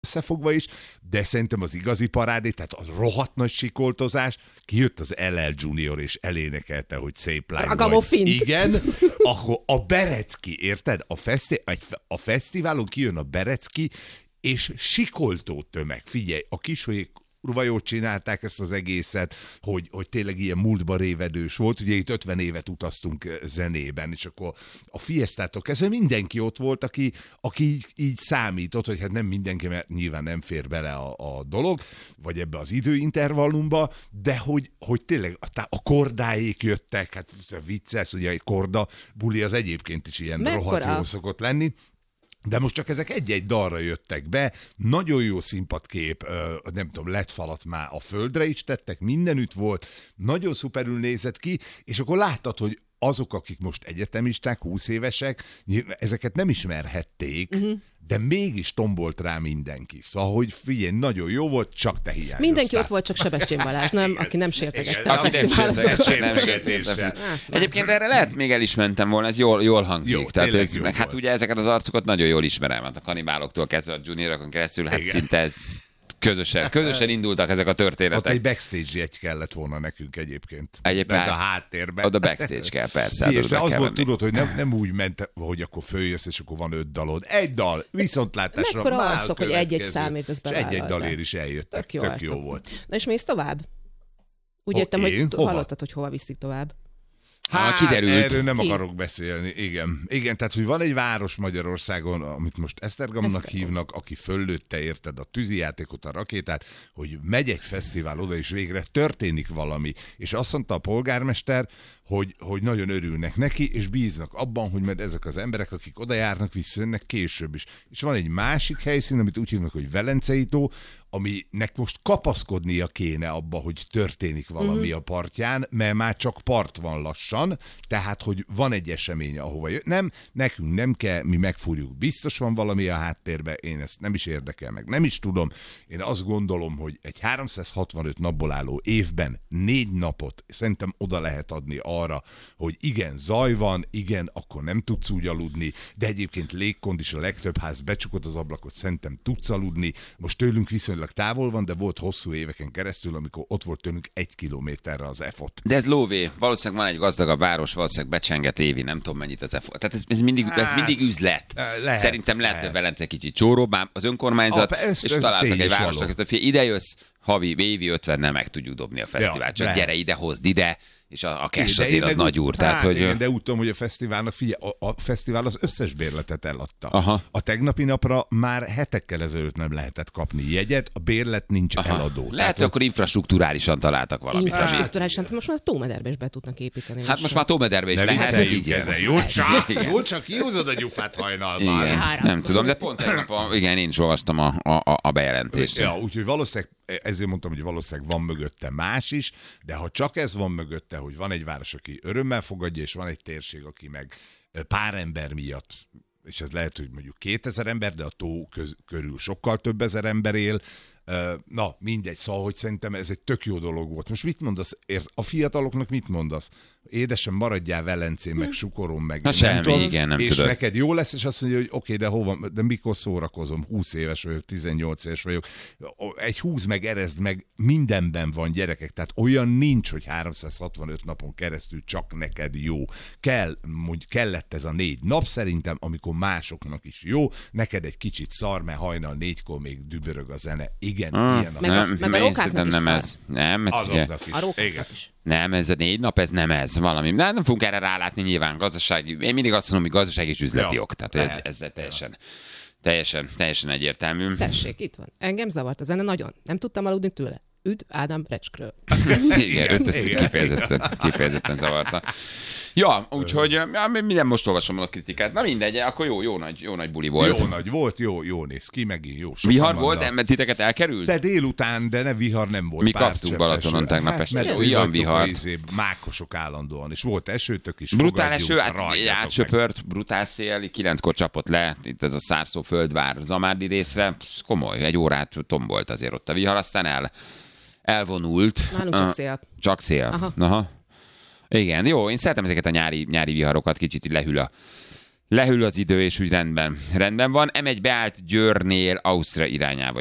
összefogva is, de szerintem az igazi parádé, tehát az rohadt nagy sikoltozás, kijött az LL Junior és elénekelte, hogy szép lány vagy. Igen, akkor a Berecki, érted? A fesztiválon kijön a Berecki, és sikoltó tömeg. Figyelj, a Kisolyék kurva jót csinálták ezt az egészet, hogy tényleg ilyen múltba révedős volt. Ugye itt 50 évet utaztunk zenében, és akkor a Fiestától kezdve mindenki ott volt, aki így számított, hogy hát nem mindenki, mert nyilván nem fér bele a dolog, vagy ebbe az időintervallumba, de hogy tényleg a kordáék jöttek, hát vicces, ugye egy korda buli az egyébként is ilyen rohadt jó szokott lenni. De most csak ezek egy-egy dalra jöttek be, nagyon jó színpadkép, nem tudom, LED falat már a földre is tettek, mindenütt volt, nagyon szuperül nézett ki, és akkor láttad, hogy azok, akik most egyetemisták, 20 évesek, ezeket nem ismerhették, de mégis tombolt rá mindenki. Szóval, hogy figyelj, nagyon jó volt, csak te hiányoztál. Mindenki ott volt, csak Sebestyén Balázs, nem? Aki nem sértegette a fesztiválokat. Egyébként erre lehet még el is mentem volna, ez jól hangzik. Jó, tehát, jó meg hát ugye ezeket az arcokat nagyon jól ismerem, hát a kanibáloktól kezdve a juniorokon keresztül, hát szinte közösen indultak ezek a történetek. Ott egy backstage jegy kellett volna nekünk egyébként. Mert a háttérben. Oda backstage kell, persze. És az volt, tudod, hogy nem úgy ment, hogy akkor följössz, és akkor van 5 dalod. Egy dal, viszontlátásra. Mekkora arcok, hogy egy-egy számért ezt bevállalta. Egy-egy dalért is eljöttek. Tök jó volt. Na és mész tovább? Úgy értem, hogy hallottad, hogy hova viszik tovább. Hát, kiderült. Erről nem akarok beszélni, igen. Tehát, hogy van egy város Magyarországon, amit most Esztergomnak hívnak, aki föllőtte, érted, a tűzijátékot, a rakétát, hogy megy egy fesztivál oda, és végre történik valami. És azt mondta a polgármester, hogy nagyon örülnek neki, és bíznak abban, hogy majd ezek az emberek, akik oda járnak, visszajönnek később is. És van egy másik helyszín, amit úgy hívnak, hogy Velencei tó, aminek most kapaszkodnia kéne abba, hogy történik valami a partján, mert már csak part van lassan, tehát, hogy van egy esemény, ahova jön. Nem, nekünk nem kell, mi megfúrjuk. Biztos van valami a háttérben, én ezt nem is érdekel meg, nem is tudom. Én azt gondolom, hogy egy 365 napból álló évben 4 napot szerintem oda lehet adni arra, hogy igen, zaj van, igen, akkor nem tudsz úgy aludni, de egyébként légkond is, a legtöbb ház becsukott az ablakot, szerintem tudsz aludni. Most tőlünk viszonylag távol van, de volt hosszú éveken keresztül, amikor ott volt tőlünk 1 kilométerre az EFOT. De ez lóvé. Valószínűleg van egy gazdagabb város, valószínűleg becsenget évi, nem tudom mennyit az EFOT. Tehát ez mindig üzlet. Szerintem lehet, hogy Velence kicsit csóróbb, az önkormányzat, és találtak egy városnak ezt a ide jössz, évi 50-nel meg tudjuk dobni a fesztivált. Csak gyere ide, hozd ide, és a cash azért az nagy úr. Tehát, hogy... igen, de úgy tudom, hogy a fesztiválnak, figyelj, a fesztivál az összes bérletet eladta. Aha. A tegnapi napra már hetekkel ezelőtt nem lehetett kapni jegyet, a bérlet nincs eladó. Lehet, hogy akkor infrastruktúrálisan találtak valamit. Infrastruktúrálisan, most már a Tómederbe is be tudnak építeni. Hát most már Tómederbe is lehet. Jó csak kihúzod a gyufát hajnalban. Igen, nem tudom, de pont tegnap, én is olvastam a bejelentést. Ja, úgyhogy valószínűleg ezért mondtam, hogy valószínűleg van mögötte más is, de ha csak ez van mögötte, hogy van egy város, aki örömmel fogadja, és van egy térség, aki meg pár ember miatt, és ez lehet, hogy mondjuk 2000 ember, de a tó körül sokkal több ezer ember él, na mindegy, szóval, hogy szerintem ez egy tök jó dolog volt. Most mit mondasz? A fiataloknak mit mondasz? Édesem, maradjál Velencén, meg Sukoron, meg nem tudom, igen, nem és tudod. Neked jó lesz, és azt mondja, hogy oké, de hova, de mikor szórakozom? 20 éves vagyok, 18 éves vagyok. Egy húz meg, erezd meg, mindenben van, gyerekek. Tehát olyan nincs, hogy 365 napon keresztül csak neked jó. Kellett ez a 4 nap szerintem, amikor másoknak is jó. Neked egy kicsit szar, mert hajnal 4-kor még dübörög a zene. Igen, ilyen. Meg a rokáknak is nem ez. Nem, azoknak is. A rokáknak is. Nem, ez a 4 nap, ez nem ez valami. Nem fogunk erre rálátni nyilván gazdasági. Én mindig azt mondom, hogy gazdasági és üzleti ok. Tehát ez teljesen egyértelmű. Tessék, itt van. Engem zavart a zene nagyon. Nem tudtam aludni tőle. Üdv Ádám Recskről. Igen, őt ezt kifejezetten zavarta. Ja, úgyhogy minden most olvasom a kritikát. Na mindegy, akkor jó nagy buli volt. Jó nagy volt, jó néz ki, megint jó. Vihar volt, mert titeket elkerült? De délután, de ne vihar nem volt. Mi kaptunk Balatonon tegnap este. Olyan vihar. Mákosok állandóan, és volt esőtök is. Brutál eső, átsöpört, brutál szél, 9-kor csapott le, itt ez a Szárszó Földvár Zamárdi részre. Komoly, 1 órát tombolt azért ott a vihar, aztán elvonult. Nálunk csak szél. Csak szél. Aha. Igen, jó, én szeretem ezeket a nyári viharokat, kicsit így Lehűl az idő, és úgy rendben van. M1 beállt Győrnél Ausztria irányába.